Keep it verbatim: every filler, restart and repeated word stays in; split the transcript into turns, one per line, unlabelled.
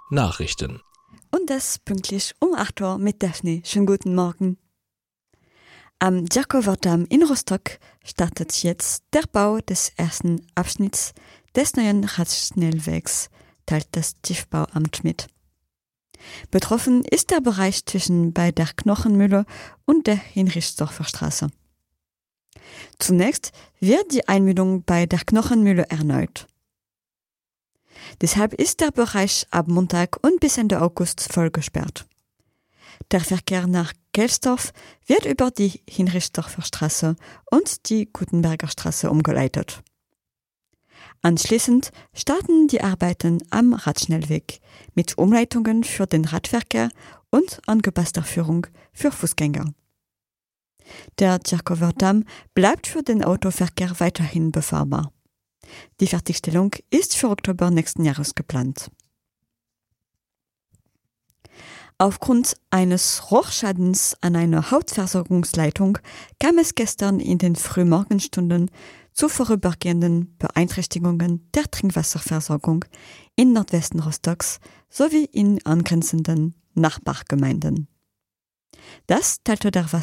Nachrichten.
Und das pünktlich um acht Uhr mit Daphne. Schönen guten Morgen. Am Djakower-Damm in Rostock startet jetzt der Bau des ersten Abschnitts des neuen Radschnellwegs, teilt das Tiefbauamt mit. Betroffen ist der Bereich zwischen bei der Knochenmühle und der Hinrichsdorfer Straße. Zunächst wird die Einmündung bei der Knochenmühle erneut. Deshalb ist der Bereich ab Montag und bis Ende August voll gesperrt. Der Verkehr nach Gelsdorf wird über die Hinrichsdorfer Straße und die Gutenberger Straße umgeleitet. Anschließend starten die Arbeiten am Radschnellweg mit Umleitungen für den Radverkehr und angepasster Führung für Fußgänger. Der Djakower-Damm bleibt für den Autoverkehr weiterhin befahrbar. Die Fertigstellung ist für Oktober nächsten Jahres geplant. Aufgrund eines Rohrschadens an einer Hauptversorgungsleitung kam es gestern in den Frühmorgenstunden zu vorübergehenden Beeinträchtigungen der Trinkwasserversorgung im Nordwesten Rostocks sowie in angrenzenden Nachbargemeinden. Das teilte der